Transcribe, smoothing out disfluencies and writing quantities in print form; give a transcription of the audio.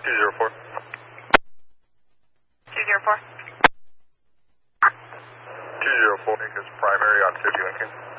204. 204. 204, make us primary on 50 Lincoln.